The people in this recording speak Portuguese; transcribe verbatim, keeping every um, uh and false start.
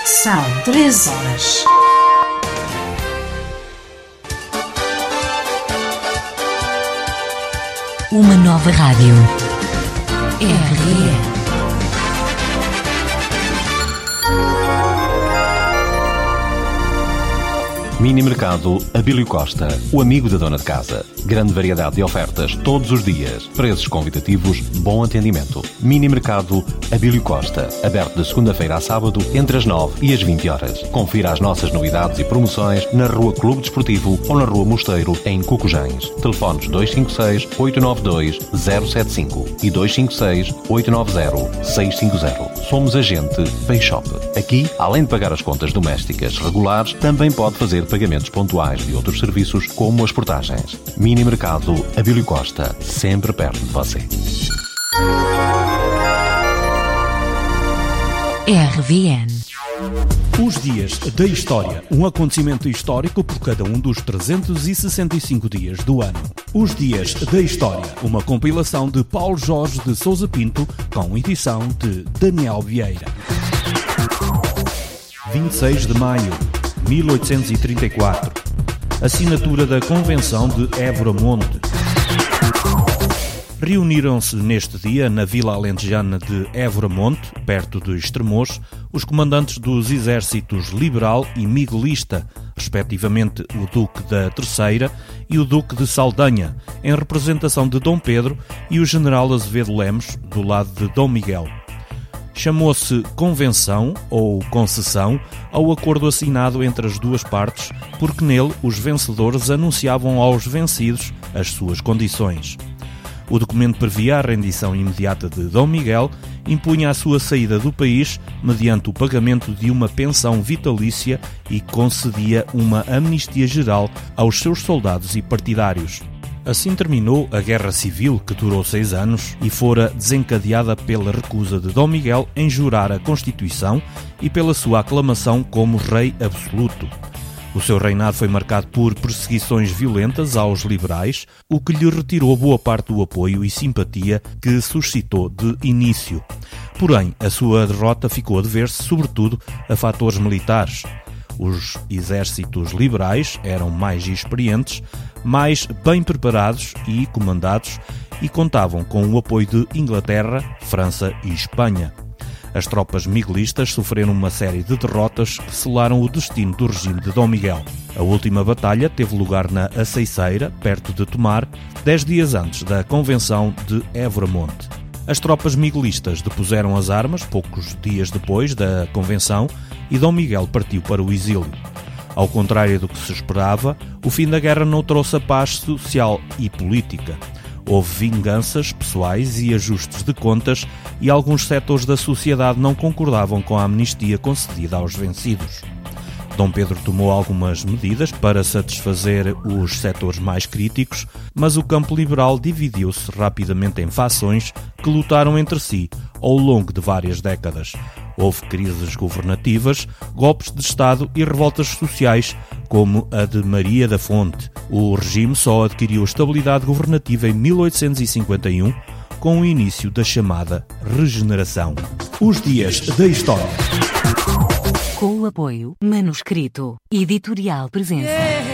São três horas. Uma nova rádio. R E. Mini Mercado Abílio Costa, o amigo da dona de casa. Grande variedade de ofertas todos os dias. Preços convidativos, bom atendimento. Mini Mercado Abílio Costa, aberto de segunda-feira a sábado, entre as nove e as vinte horas. Confira as nossas novidades e promoções na Rua Clube Desportivo ou na Rua Mosteiro, em Cocujães. Telefones dois cinco seis, oito nove dois, zero sete cinco e dois cinco seis, oito nove zero, seis cinco zero. Somos agente Payshop. Aqui, além de pagar as contas domésticas regulares, também pode fazer pagamentos pontuais de outros serviços, como as portagens. Mini Mercado Abílio Costa, sempre perto de você. R V N. Os Dias da História, um acontecimento histórico por cada um dos trezentos e sessenta e cinco dias do ano. Os Dias da História, uma compilação de Paulo Jorge de Sousa Pinto, com edição de Daniel Vieira. vinte e seis de maio de mil oitocentos e trinta e quatro. Assinatura da Convenção de Évora Monte. Reuniram-se neste dia, na vila alentejana de Évora Monte, perto de Estremoz, os comandantes dos exércitos liberal e miguelista, respectivamente o Duque da Terceira e o Duque de Saldanha, em representação de Dom Pedro, e o general Azevedo Lemos, do lado de Dom Miguel. Chamou-se Convenção, ou Concessão, ao acordo assinado entre as duas partes, porque nele os vencedores anunciavam aos vencidos as suas condições. O documento previa a rendição imediata de Dom Miguel, impunha a sua saída do país mediante o pagamento de uma pensão vitalícia e concedia uma amnistia geral aos seus soldados e partidários. Assim terminou a Guerra Civil, que durou seis anos e fora desencadeada pela recusa de Dom Miguel em jurar a Constituição e pela sua aclamação como rei absoluto. O seu reinado foi marcado por perseguições violentas aos liberais, o que lhe retirou boa parte do apoio e simpatia que suscitou de início. Porém, a sua derrota ficou a dever-se, sobretudo, a fatores militares. Os exércitos liberais eram mais experientes, mais bem preparados e comandados e contavam com o apoio de Inglaterra, França e Espanha. As tropas miguelistas sofreram uma série de derrotas que selaram o destino do regime de Dom Miguel. A última batalha teve lugar na Aceiceira, perto de Tomar, dez dias antes da Convenção de Évora Monte. As tropas miguelistas depuseram as armas poucos dias depois da Convenção e Dom Miguel partiu para o exílio. Ao contrário do que se esperava, o fim da guerra não trouxe a paz social e política. Houve vinganças pessoais e ajustes de contas e alguns setores da sociedade não concordavam com a amnistia concedida aos vencidos. Dom Pedro tomou algumas medidas para satisfazer os setores mais críticos, mas o campo liberal dividiu-se rapidamente em fações que lutaram entre si ao longo de várias décadas. Houve crises governativas, golpes de Estado e revoltas sociais, como a de Maria da Fonte. O regime só adquiriu estabilidade governativa em mil oitocentos e cinquenta e um, com o início da chamada Regeneração. Os Dias da História. Com o apoio Manuscrito Editorial Presença.